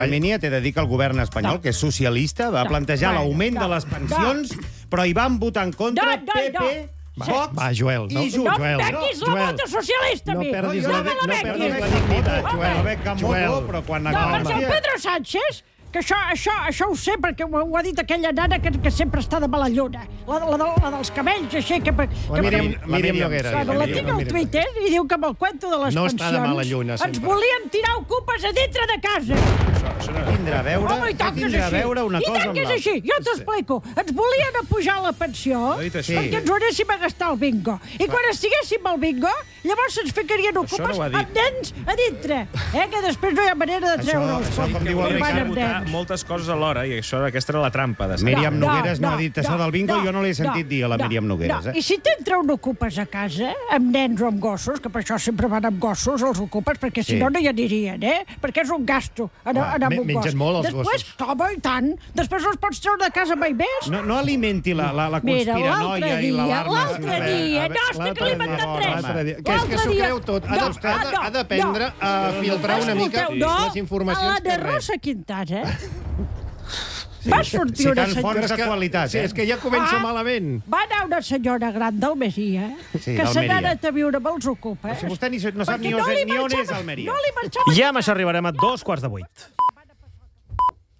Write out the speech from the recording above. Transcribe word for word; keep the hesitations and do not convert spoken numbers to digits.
Armènia té de dir que el govern espanyol, No. que és socialista, va No. plantejar Bueno, l'augment no. de les pensions, però hi van votar en contra No, no, P P, no. Vox Va, Joel, no, i Junts. No em Joel, bequis la Joel. vota socialista, a No mi. perdis no la- me la no bequis. perdis la dignitat, Home. Joel. No veig cap Joel. moto, però quan No, acaba... perquè el Pedro Sánchez, que això, això, això ho sé perquè ho, ho ha dit aquella nana que, que sempre està de mala lluna. La, la, la, la dels cabells, així, que... que La Míriam, La Míriam Míriam, Noguera. sí, Bueno, la tinc al Twitter i diu que amb el cuento de les No pensions està de mala lluna, ens sempre. volien tirar ocupes a dintre de casa. Tindrà a veure, Home, i tant que és tindrà a així. veure una I cosa tant amb que és l'altra. així. Jo t'explico. Ens volien apujar la pensió dit això. perquè ens ho anéssim a gastar al bingo. I quan estiguéssim al bingo, llavors se'ns ficarien ocupes no ho ha dit. amb nens a dintre. Eh? Que després no hi ha manera de Això- treure'ls. això, com diu el quan van Ricard, amb votar nens. moltes coses alhora, i això, aquesta era la trampa de sempre. Míriam No, Nogueres no, no, ha dit això no, del bingo, no, jo no l'he sentit no, dir a la no, Míriam Nogueres. no. Eh? I si t'entra un ocupes a casa, amb nens o amb gossos, que per això sempre van amb gossos, els ocupes, perquè si Sí. no, no hi anirien, eh? Perquè és un gasto anar, anar amb un mengen gos. molt els Després, gossos. home, i tant. Després no els pots treure de casa mai més. No, no alimenti la, la, la Mira, l'altre conspiranoia i dia, l'alarma. l'altre dia, no, estic L'altre alimentant dia, res. l'altre dia. Que és que s'ho L'altre creu dia- tot. Ha No, de- ha de- no, ha d'aprendre no. a filtrar una mica Escolteu, no, les informacions a la que de rep. Rosa Quintana va sortir citant una fonts senyora... de qualitat, Sí, eh? és que ja comença Ah. malament. Va anar una senyora gran d'Almeria Sí, que se n'ha d'Almeria. anat a viure amb els ocupes. Si vostè ni, no sap perquè ni on, li ni on és marxava- Almeria. No li marxava... I amb això arribarem a dos quarts de vuit.